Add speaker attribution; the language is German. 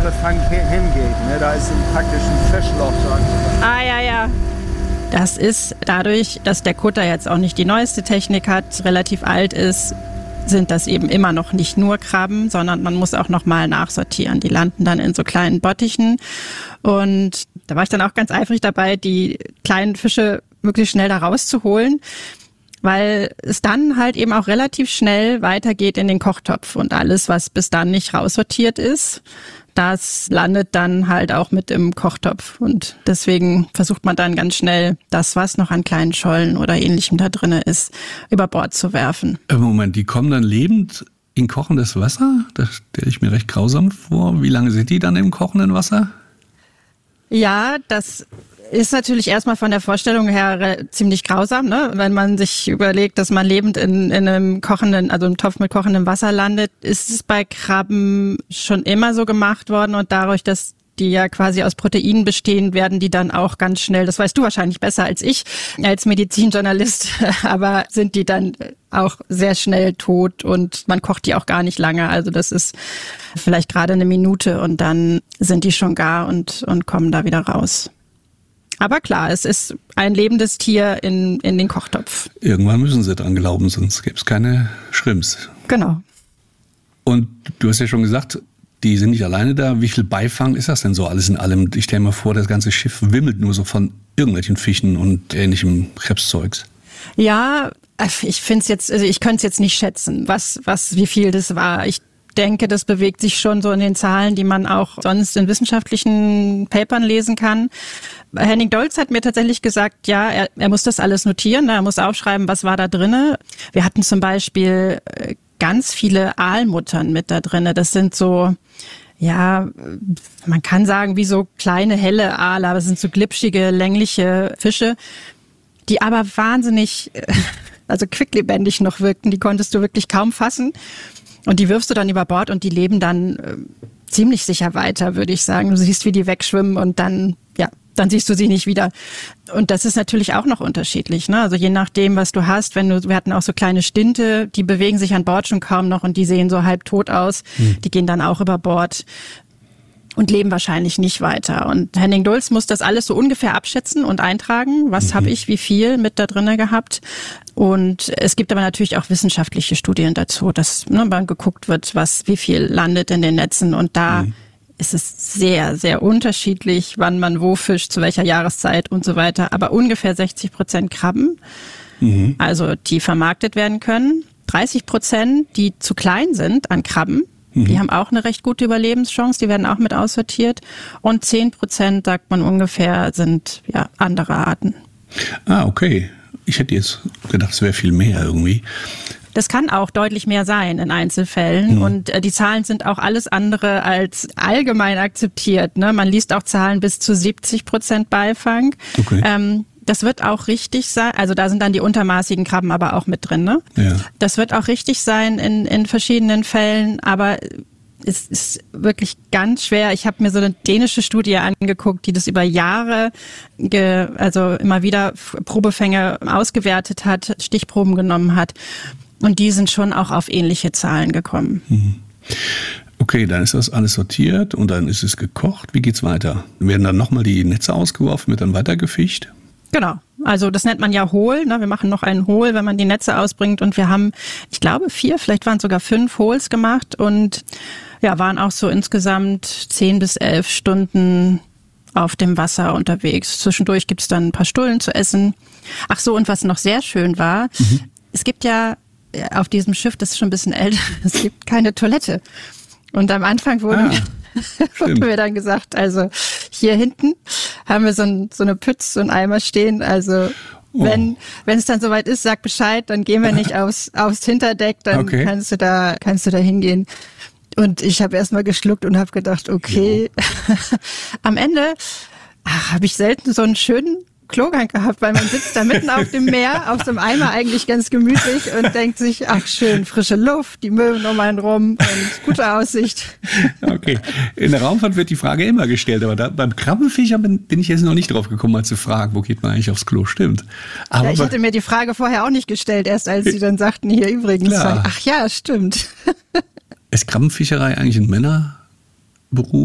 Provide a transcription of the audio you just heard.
Speaker 1: kleinere Fang hingeht. Ne? Da ist praktisch ein Fischloch, sagen wir.
Speaker 2: Ah, ja. Das ist dadurch, dass der Kutter jetzt auch nicht die neueste Technik hat, relativ alt ist, sind das eben immer noch nicht nur Krabben, sondern man muss auch noch mal nachsortieren. Die landen dann in so kleinen Bottichen und da war ich dann auch ganz eifrig dabei, die kleinen Fische möglichst schnell da rauszuholen, weil es dann halt eben auch relativ schnell weitergeht in den Kochtopf und alles, was bis dann nicht raussortiert ist, das landet dann halt auch mit im Kochtopf und deswegen versucht man dann ganz schnell das, was noch an kleinen Schollen oder Ähnlichem da drin ist, über Bord zu werfen.
Speaker 3: Moment, die kommen dann lebend in kochendes Wasser? Das stelle ich mir recht grausam vor. Wie lange sind die dann im kochenden Wasser?
Speaker 2: Ja, das ist natürlich erstmal von der Vorstellung her ziemlich grausam, ne? Wenn man sich überlegt, dass man lebend in einem kochenden, also im Topf mit kochendem Wasser landet, ist es bei Krabben schon immer so gemacht worden und dadurch, dass die ja quasi aus Proteinen bestehen, werden die dann auch ganz schnell, das weißt du wahrscheinlich besser als ich, als Medizinjournalist, aber sind die dann auch sehr schnell tot und man kocht die auch gar nicht lange. Also das ist vielleicht gerade eine Minute und dann sind die schon gar und kommen da wieder raus. Aber klar, es ist ein lebendes Tier in den Kochtopf.
Speaker 3: Irgendwann müssen sie dran glauben, sonst gäbe es keine Shrimps.
Speaker 2: Genau.
Speaker 3: Und du hast ja schon gesagt, die sind nicht alleine da. Wie viel Beifang ist das denn so alles in allem? Ich stelle mir vor, das ganze Schiff wimmelt nur so von irgendwelchen Fischen und ähnlichem Krebszeugs.
Speaker 2: Ja, ich finde es jetzt, also ich könnte es jetzt nicht schätzen, wie viel das war. Ich denke, das bewegt sich schon so in den Zahlen, die man auch sonst in wissenschaftlichen Papern lesen kann. Henning Dolz hat mir tatsächlich gesagt, ja, er muss das alles notieren, er muss aufschreiben, was war da drinne. Wir hatten zum Beispiel ganz viele Aalmuttern mit da drinne. Das sind so, ja, man kann sagen, wie so kleine helle Aale, aber es sind so glitschige, längliche Fische, die aber wahnsinnig, also quicklebendig noch wirkten. Die konntest du wirklich kaum fassen. Und die wirfst du dann über Bord und die leben dann ziemlich sicher weiter, würde ich sagen. Du siehst, wie die wegschwimmen und dann siehst du sie nicht wieder. Und das ist natürlich auch noch unterschiedlich, ne? Also je nachdem, was du hast, wir hatten auch so kleine Stinte, die bewegen sich an Bord schon kaum noch und die sehen so halb tot aus. Die gehen dann auch über Bord und leben wahrscheinlich nicht weiter. Und Henning Dulz muss das alles so ungefähr abschätzen und eintragen. Was habe ich, wie viel mit da drinne gehabt? Und es gibt aber natürlich auch wissenschaftliche Studien dazu, dass mal geguckt wird, wie viel landet in den Netzen. Und da ist es sehr, sehr unterschiedlich, wann man wo fischt, zu welcher Jahreszeit und so weiter. Aber ungefähr 60% Krabben, also die vermarktet werden können. 30%, die zu klein sind an Krabben. Die haben auch eine recht gute Überlebenschance, die werden auch mit aussortiert. Und 10%, sagt man ungefähr, sind andere Arten.
Speaker 3: Ah, okay. Ich hätte jetzt gedacht, es wäre viel mehr irgendwie.
Speaker 2: Das kann auch deutlich mehr sein in Einzelfällen. Und die Zahlen sind auch alles andere als allgemein akzeptiert. Ne? Man liest auch Zahlen bis zu 70% Beifang.
Speaker 3: Okay.
Speaker 2: Das wird auch richtig sein, also da sind dann die untermaßigen Krabben aber auch mit drin, ne? Ja. Das wird auch richtig sein in verschiedenen Fällen, aber es ist wirklich ganz schwer. Ich habe mir so eine dänische Studie angeguckt, die das über Jahre, also immer wieder Probefänge ausgewertet hat, Stichproben genommen hat und die sind schon auch auf ähnliche Zahlen gekommen.
Speaker 3: Okay, dann ist das alles sortiert und dann ist es gekocht. Wie geht's weiter? Werden dann nochmal die Netze ausgeworfen, wird dann weiter gefischt?
Speaker 2: Genau, also das nennt man ja Hohl. Ne? Wir machen noch einen Hohl, wenn man die Netze ausbringt und wir haben, ich glaube 4, vielleicht waren es sogar 5 Hohls gemacht und waren auch so insgesamt 10 bis 11 Stunden auf dem Wasser unterwegs. Zwischendurch gibt es dann ein paar Stullen zu essen. Ach so, und was noch sehr schön war, es gibt ja auf diesem Schiff, das ist schon ein bisschen älter, es gibt keine Toilette. Und am Anfang wurde mir dann gesagt, also hier hinten haben wir so eine Pütz, so einen Eimer stehen, also wenn es dann soweit ist, sag Bescheid, dann gehen wir nicht aufs Hinterdeck, dann kannst du da hingehen. Und ich habe erstmal geschluckt und habe gedacht, okay, am Ende habe ich selten so einen schönen Klogang gehabt, weil man sitzt da mitten auf dem Meer, auf so einem Eimer eigentlich ganz gemütlich und denkt sich, ach schön, frische Luft, die Möwen um einen rum und gute Aussicht.
Speaker 3: Okay, in der Raumfahrt wird die Frage immer gestellt, aber beim Krabbenfischer bin ich jetzt noch nicht drauf gekommen, mal zu fragen, wo geht man eigentlich aufs Klo, stimmt. Aber
Speaker 2: ich hatte mir die Frage vorher auch nicht gestellt, erst als sie dann sagten, hier übrigens, ach ja, stimmt.
Speaker 3: Ist Krabbenfischerei eigentlich ein Männerberuf?